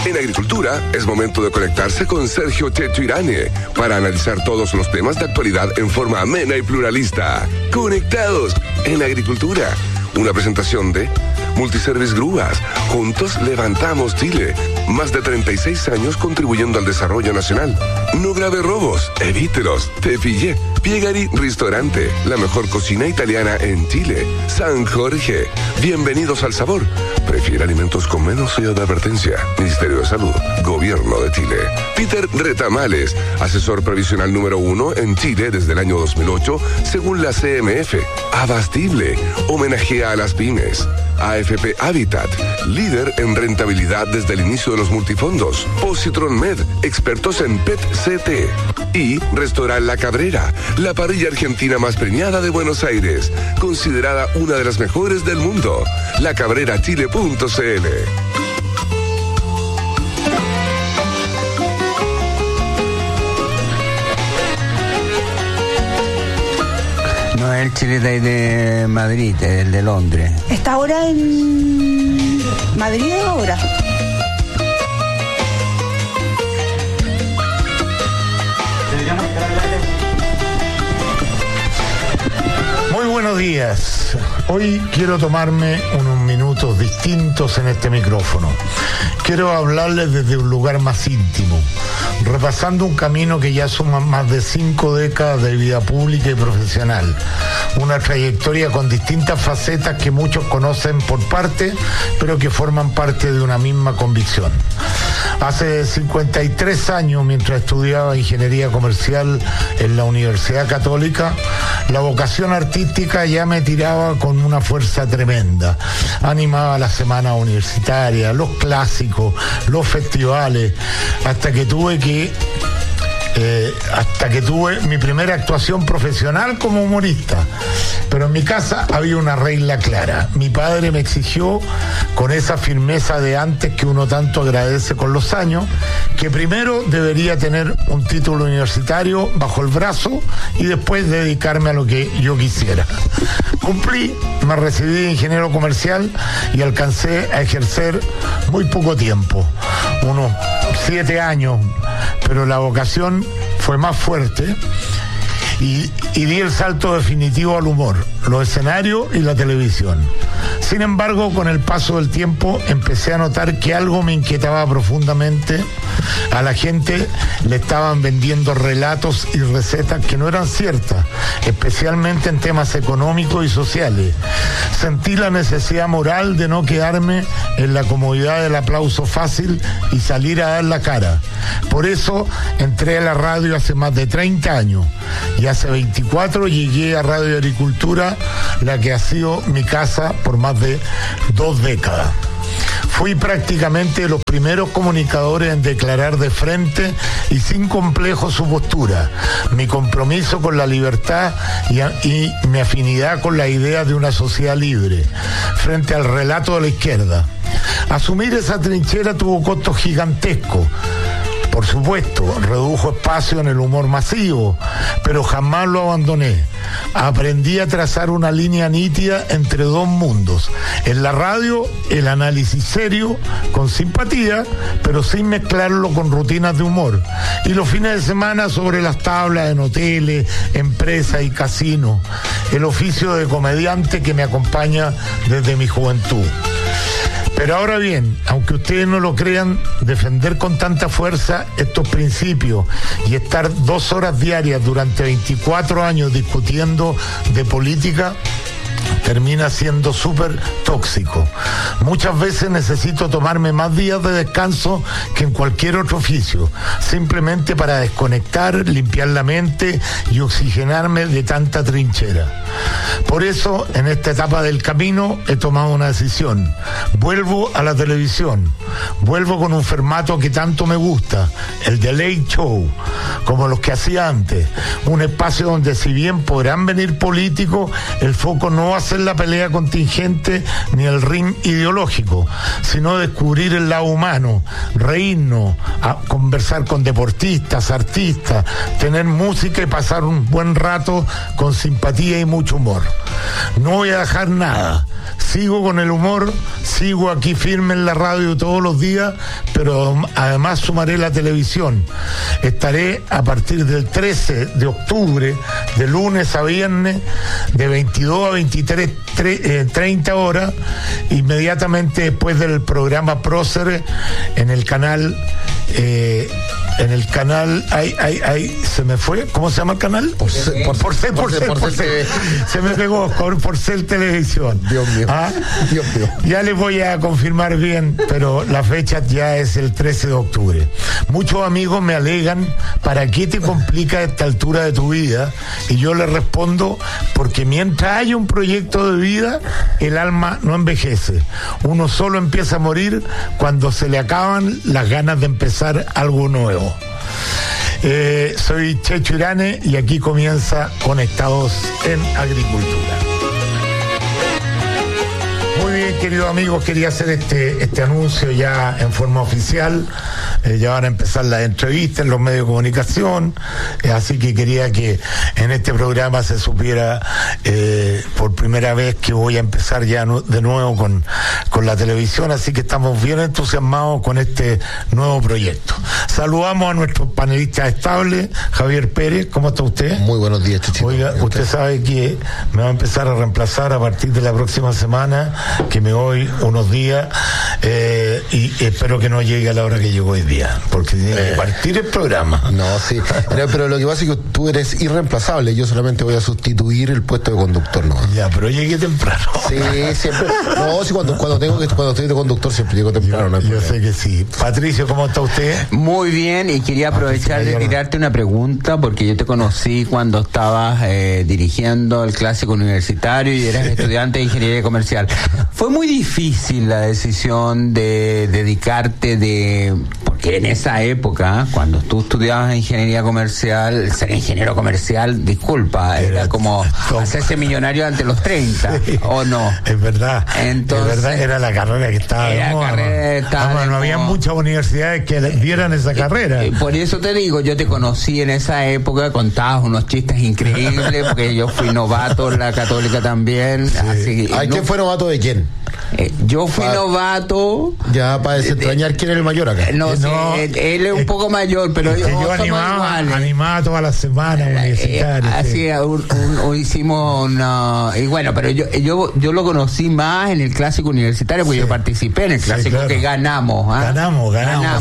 En agricultura es momento de conectarse con Sergio Chetuirane para analizar todos los temas de actualidad en forma amena y pluralista. Conectados en agricultura. Una presentación de Multiservice Grúas. Juntos levantamos Chile. Más de 36 años contribuyendo al desarrollo nacional. No grave robos, evítelos. Te pillé. Piegari Ristorante, la mejor cocina italiana en Chile. San Jorge, bienvenidos al sabor. Prefiere alimentos con menos sello de advertencia. Ministerio de Salud, Gobierno de Chile. Peter Retamales, asesor previsional número 1 en Chile desde el año 2008, según la CMF. Abastible, homenajea a las pymes. AFP Habitat, líder en rentabilidad desde el inicio de los multifondos. Positron Med, expertos en PET-CT. Y Restaurant La Cabrera, la parrilla argentina más premiada de Buenos Aires, considerada una de las mejores del mundo. lacabrerachile.cl. No es el Chile de Madrid, es el de Londres. ¿Está ahora en Madrid ahora? Muy buenos días. Hoy quiero tomarme unos minutos distintos en este micrófono. Quiero hablarles desde un lugar más íntimo, repasando un camino que ya suma más de 5 décadas de vida pública y profesional. Una trayectoria con distintas facetas que muchos conocen por parte, pero que forman parte de una misma convicción. Hace 53 años, mientras estudiaba Ingeniería Comercial en la Universidad Católica, la vocación artística ya me tiraba con una fuerza tremenda. Animaba la semana universitaria, los clásicos, los festivales, hasta que tuve mi primera actuación profesional como humorista. Pero en mi casa había una regla clara. Mi padre me exigió, con esa firmeza de antes que uno tanto agradece con los años, que primero debería tener un título universitario bajo el brazo y después dedicarme a lo que yo quisiera. Cumplí, me recibí de ingeniero comercial y alcancé a ejercer muy poco tiempo, unos 7 años, pero la vocación fue más fuerte y di el salto definitivo al humor, los escenarios y la televisión. Sin embargo, con el paso del tiempo empecé a notar que algo me inquietaba profundamente. A la gente le estaban vendiendo relatos y recetas que no eran ciertas, especialmente en temas económicos y sociales. Sentí la necesidad moral de no quedarme en la comodidad del aplauso fácil y salir a dar la cara. Por eso entré a la radio hace más de 30 años y hace 24 llegué a Radio Agricultura, la que ha sido mi casa por más de 2 décadas. Fui prácticamente de los primeros comunicadores en declarar de frente y sin complejo su postura, mi compromiso con la libertad y mi afinidad con la idea de una sociedad libre, frente al relato de la izquierda. Asumir esa trinchera tuvo costos gigantescos. Por supuesto, redujo espacio en el humor masivo, pero jamás lo abandoné. Aprendí a trazar una línea nítida entre dos mundos. En la radio, el análisis serio, con simpatía, pero sin mezclarlo con rutinas de humor. Y los fines de semana sobre las tablas en hoteles, empresas y casinos. El oficio de comediante que me acompaña desde mi juventud. Pero ahora bien, aunque ustedes no lo crean, defender con tanta fuerza estos principios y estar 2 horas diarias durante 24 años discutiendo de política termina siendo súper tóxico. Muchas veces necesito tomarme más días de descanso que en cualquier otro oficio, simplemente para desconectar, limpiar la mente y oxigenarme de tanta trinchera. Por eso, en esta etapa del camino, he tomado una decisión. Vuelvo a la televisión. Vuelvo con un formato que tanto me gusta, el The Late Show, como los que hacía antes. Un espacio donde, si bien podrán venir políticos, el foco no va a ser la pelea contingente ni el ring ideológico, sino descubrir el lado humano, reírnos, conversar con deportistas, artistas, tener música y pasar un buen rato con simpatía y mucho humor. No voy a dejar nada. sigo con el humor, sigo aquí firme en la radio todos los días, pero además sumaré la televisión. Estaré a partir del 13 de octubre, de lunes a viernes, de 22 a 23:30 horas, inmediatamente después del programa Prócer, en el canal... se me fue, ¿cómo se llama el canal? Porcel. Se me pegó por Porcel Televisión. Dios mío. Dios mío. Ya les voy a confirmar bien, pero la fecha ya es el 13 de octubre. Muchos amigos me alegan, ¿para qué te complica esta altura de tu vida? Y yo les respondo, porque mientras haya un proyecto de vida, el alma no envejece. Uno solo empieza a morir cuando se le acaban las ganas de empezar algo nuevo. Soy Checho Irane y aquí comienza Conectados en Agricultura. Muy bien, queridos amigos, quería hacer este anuncio ya en forma oficial. Ya van a empezar las entrevistas en los medios de comunicación, así que quería que en este programa se supiera por primera vez que voy a empezar ya de nuevo con la televisión, así que estamos bien entusiasmados con este nuevo proyecto. Saludamos a nuestros panelistas estables. Javier Pérez, ¿cómo está usted? Muy buenos días, Chichito. Oiga, usted sabe que me va a empezar a reemplazar a partir de la próxima semana, que me voy unos días, y espero que no llegue a la hora que llegó hoy día, porque tiene que partir el programa. No, sí, pero lo que pasa es que tú eres irreemplazable, yo solamente voy a sustituir el puesto de conductor, ¿no? Ya, pero llegué temprano. Sí, siempre. No, sí, cuando estoy de conductor siempre llego temprano. Yo sé que sí. Patricio, ¿cómo está usted? Muy bien, y quería aprovechar de tirarte una pregunta, porque yo te conocí cuando estabas dirigiendo el clásico universitario y eras estudiante de ingeniería comercial. Fue muy difícil la decisión de dedicarte porque en esa época, cuando tú estudiabas ingeniería comercial, ser ingeniero comercial, disculpa, era como hacerse millonario ante los 30, sí, ¿o no? Es verdad. Entonces, es verdad, era la carrera que estaba de moda. No había muchas universidades que dieran esa carrera. Por eso te digo, yo te conocí en esa época, contabas unos chistes increíbles, porque yo fui novato en la Católica también. Sí. Así, ¿quién fue novato de quién? Yo fui novato. Ya, para desentrañar quién era el mayor acá. No sé, él es un poco mayor, pero yo animaba todas las semanas universitarias. Así, hicimos una. Y bueno, pero yo lo conocí más en el clásico universitario, porque yo participé en el clásico, que ganamos. Ganamos.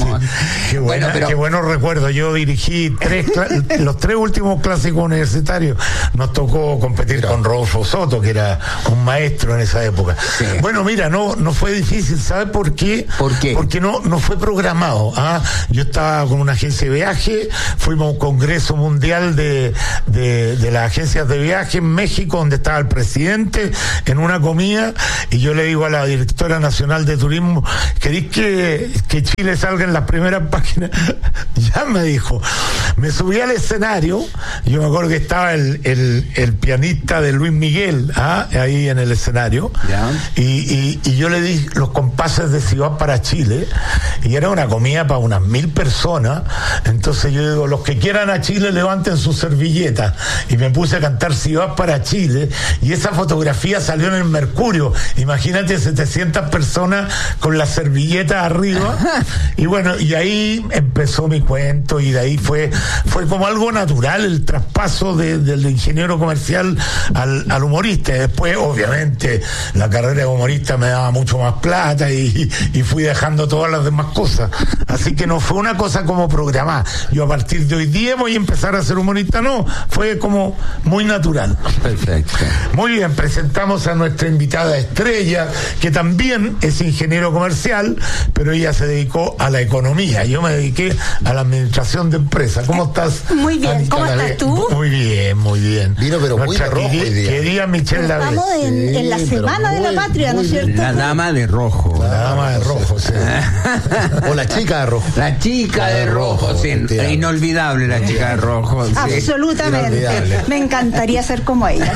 Sí. Qué buenos recuerdos. Yo dirigí los 3 últimos clásicos universitarios. Nos tocó competir con Rodolfo Soto, que era un maestro en esa época. Sí. Bueno, mira, no fue difícil, ¿sabes por qué? ¿Por qué? Porque no fue programado. Yo estaba con una agencia de viaje, fuimos a un congreso mundial de las agencias de viaje en México, donde estaba el presidente en una comida, y yo le digo a la directora nacional de turismo, ¿queréis que Chile salga en las primeras páginas? Ya me dijo. Me subí al escenario, yo me acuerdo que estaba el pianista de Luis Miguel, ahí en el escenario, ¿ya? Y yo le di los compases de Si vas para Chile, y era una comida para unas 1000 personas. Entonces yo digo, los que quieran a Chile levanten sus servilletas, y me puse a cantar Si vas para Chile, y esa fotografía salió en el Mercurio. Imagínate, 700 personas con las servilletas arriba. Y bueno, y ahí empezó mi cuento, y de ahí fue como algo natural el traspaso del ingeniero comercial al humorista. Y después, obviamente, la carrera de humorista me daba mucho más plata, y fui dejando todas las demás cosas. Así que no fue una cosa como programada. Yo a partir de hoy día voy a empezar a ser humorista, no, fue como muy natural. Perfecto. Muy bien, presentamos a nuestra invitada estrella, que también es ingeniero comercial, pero ella se dedicó a la economía. Yo me dediqué a la administración de empresas. ¿Cómo estás? Muy bien, Anita, ¿cómo estás tú? Muy bien. Vino, pero muy de rojo hoy día. Querida Michelle Lavés. Estamos en la semana de la patria, ¿no es cierto? La dama de rojo. La dama de rojo, sí. O la chica chica de rojo. La chica de rojo, sí, inolvidable la chica de rojo. Sí. Absolutamente. Inolvidable. Me encantaría ser como ella.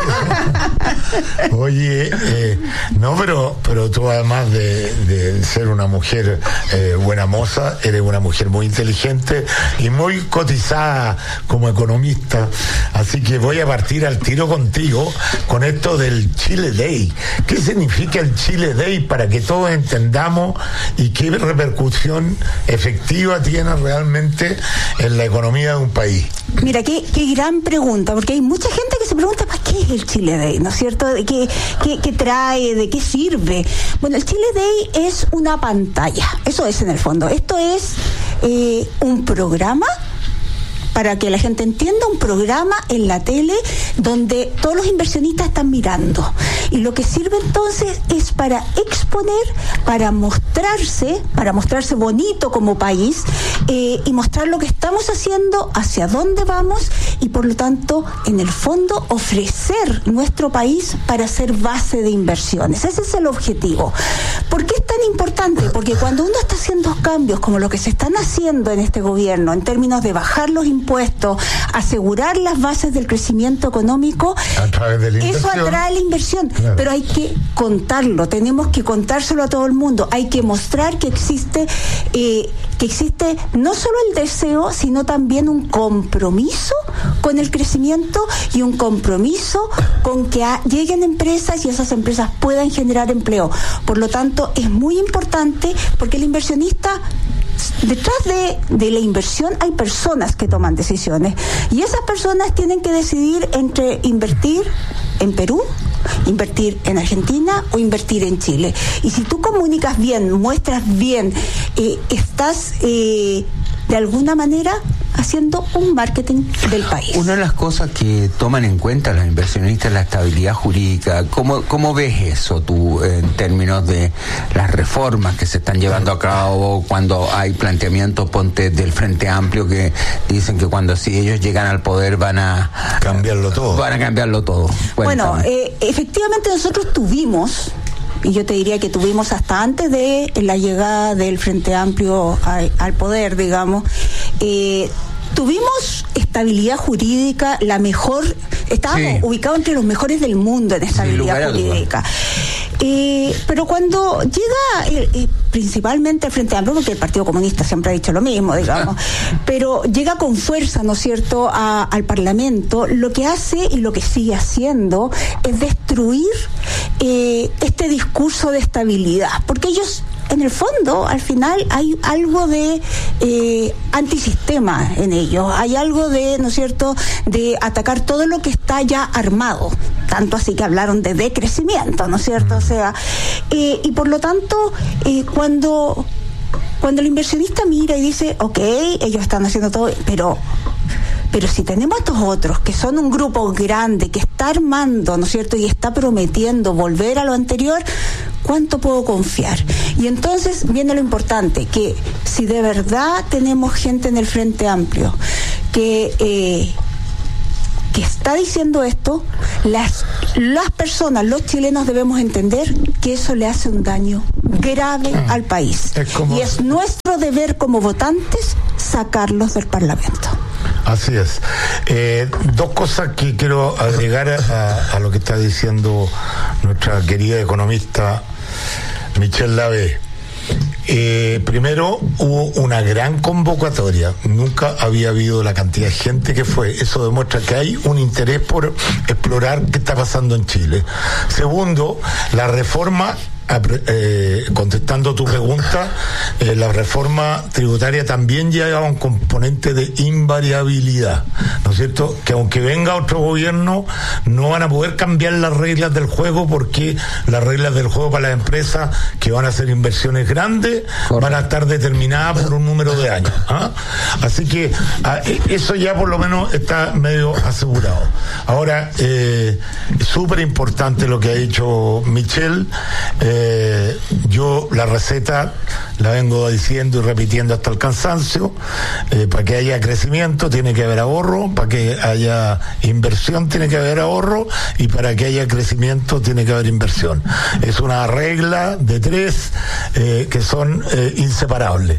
Oye, no, pero tú además de ser una mujer buena moza, eres una mujer muy inteligente y muy cotizada como economista. Así que voy a partir al tiro contigo con esto del Chile Day. ¿Qué significa el Chile Day para que todos entendamos y qué repercusión efectiva tiene realmente en la economía de un país? Mira, qué gran pregunta, porque hay mucha gente que se pregunta, ¿para qué es el Chile Day? ¿No es cierto? ¿Qué trae? ¿De qué sirve? Bueno, el Chile Day es una pantalla, eso es en el fondo. Esto es un programa, para que la gente entienda, un programa en la tele donde todos los inversionistas están mirando. Y lo que sirve entonces es para exponer, para mostrarse bonito como país, y mostrar lo que estamos haciendo, hacia dónde vamos, y por lo tanto, en el fondo, ofrecer nuestro país para ser base de inversiones. Ese es el objetivo. ¿Por qué es tan importante? Porque cuando uno está haciendo cambios como lo que se están haciendo en este gobierno, en términos de bajar los impuestos, asegurar las bases del crecimiento económico, eso atrae la inversión. Claro. Pero hay que contarlo, tenemos que contárselo a todo el mundo. Hay que mostrar que existe no solo el deseo, sino también un compromiso con el crecimiento y un compromiso con que lleguen empresas y esas empresas puedan generar empleo. Por lo tanto, es muy importante porque el inversionista, detrás de la inversión hay personas que toman decisiones y esas personas tienen que decidir entre invertir en Perú, invertir en Argentina o invertir en Chile. Y si tú comunicas bien, muestras bien, estás de alguna manera haciendo un marketing del país. Una de las cosas que toman en cuenta los inversionistas es la estabilidad jurídica. ¿Cómo ves eso tú en términos de las reformas que se están llevando a cabo cuando hay planteamientos, ponte, del Frente Amplio, que dicen que cuando si ellos llegan al poder van a cambiarlo todo? Van a cambiarlo todo. Bueno, efectivamente nosotros tuvimos, y yo te diría que tuvimos hasta antes de la llegada del Frente Amplio al poder, digamos, tuvimos estabilidad jurídica, la mejor, estábamos ubicados entre los mejores del mundo en estabilidad jurídica. Pero cuando llega principalmente el Frente Amplio, porque el Partido Comunista siempre ha dicho lo mismo, digamos, pero llega con fuerza, ¿no es cierto?, al Parlamento, lo que hace y lo que sigue haciendo es destruir este discurso de estabilidad, porque ellos, en el fondo, al final hay algo de antisistema en ellos, hay algo de, ¿no es cierto?, de atacar todo lo que está ya armado, tanto así que hablaron de decrecimiento, ¿no es cierto? O sea, y por lo tanto, cuando el inversionista mira y dice, ok, ellos están haciendo todo, pero si tenemos estos otros, que son un grupo grande, que está armando, ¿no es cierto?, y está prometiendo volver a lo anterior, ¿cuánto puedo confiar? Y entonces viene lo importante, que si de verdad tenemos gente en el Frente Amplio que está diciendo esto, las personas, los chilenos debemos entender que eso le hace un daño grave al país. Y es nuestro deber como votantes sacarlos del Parlamento. Así es. Dos cosas que quiero agregar a lo que está diciendo nuestra querida economista Michelle Lavé. Primero, hubo una gran convocatoria. Nunca había habido la cantidad de gente que fue. Eso demuestra que hay un interés por explorar qué está pasando en Chile. Segundo, la reforma, contestando tu pregunta, la reforma tributaria también lleva un componente de invariabilidad, ¿no es cierto? Que aunque venga otro gobierno, no van a poder cambiar las reglas del juego, porque las reglas del juego para las empresas que van a hacer inversiones grandes van a estar determinadas por un número de años. Así que eso ya por lo menos está medio asegurado. Ahora, es súper importante lo que ha dicho Michelle. Yo la receta la vengo diciendo y repitiendo hasta el cansancio. Para que haya crecimiento tiene que haber ahorro, para que haya inversión tiene que haber ahorro, y para que haya crecimiento tiene que haber inversión. Es una regla de 3 que son inseparables,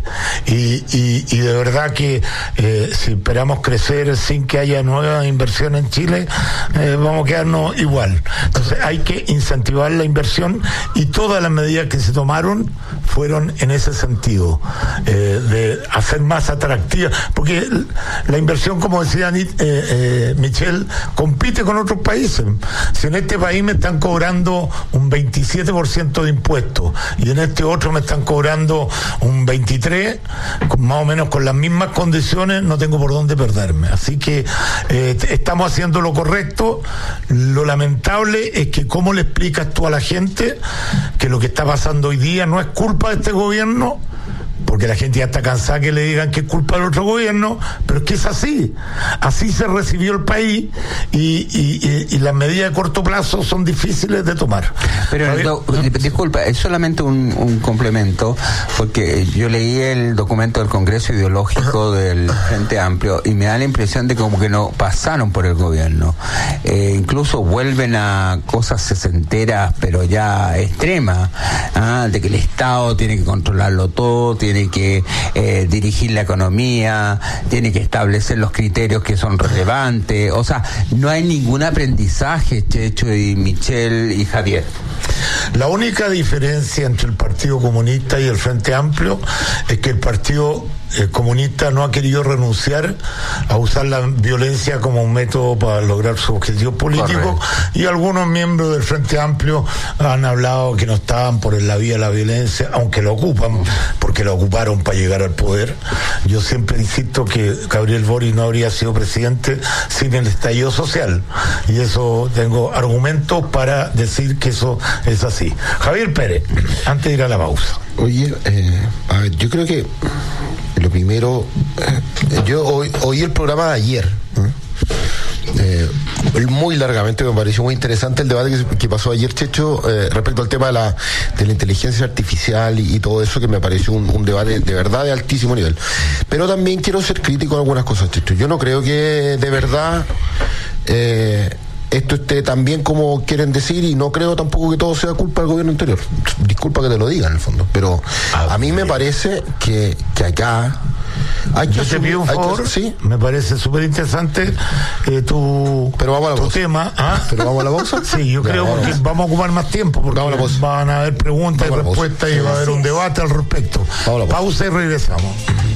y de verdad que si esperamos crecer sin que haya nueva inversión en Chile, vamos a quedarnos igual. Entonces hay que incentivar la inversión, y todas las medidas que se tomaron fueron en ese sentido, de hacer más atractiva, porque la inversión, como decía Michelle, compite con otros países. Si en este país me están cobrando un 27% de impuestos y en este otro me están cobrando un 23%, más o menos con las mismas condiciones, no tengo por dónde perderme. Así que estamos haciendo lo correcto. Lo lamentable es que cómo le explicas tú a la gente que lo que está pasando hoy día no es culpa de este gobierno, porque la gente ya está cansada que le digan que es culpa del otro gobierno, pero es que es así se recibió el país, y las medidas de corto plazo son difíciles de tomar. Pero disculpa, es solamente un complemento, porque yo leí el documento del Congreso Ideológico del Frente Amplio y me da la impresión de que como que no pasaron por el gobierno, incluso vuelven a cosas sesenteras pero ya extremas, de que el Estado tiene que controlarlo todo, tiene que dirigir la economía, tiene que establecer los criterios que son relevantes. O sea, no hay ningún aprendizaje, Checho y Michelle y Javier. La única diferencia entre el Partido Comunista y el Frente Amplio es que el Partido Comunista no ha querido renunciar a usar la violencia como un método para lograr su objetivo político. Correcto. Y algunos miembros del Frente Amplio han hablado que no estaban por la vía de la violencia, aunque lo ocupan, porque lo ocuparon para llegar al poder. Yo siempre insisto que Gabriel Boric no habría sido presidente sin el estallido social, y eso tengo argumentos para decir que eso es así. Javier Pérez, antes de ir a la pausa. Oye, a ver, yo creo que lo primero, yo oí el programa de ayer, muy largamente, me pareció muy interesante el debate que pasó ayer, Checho, respecto al tema de la inteligencia artificial y todo eso, que me pareció un debate de verdad de altísimo nivel. Pero también quiero ser crítico en algunas cosas, Checho. Yo no creo que de verdad esto esté tan bien como quieren decir, y no creo tampoco que todo sea culpa del gobierno anterior. Disculpa que te lo diga en el fondo, pero a mí me parece que acá hay que... Yo te pido un favor, ¿sí? Me parece súper interesante tu tema. ¿Pero vamos a la pausa? Sí, yo creo que vamos a ocupar más tiempo, porque van a haber preguntas y respuestas, y va a haber un debate al respecto. Pausa y regresamos.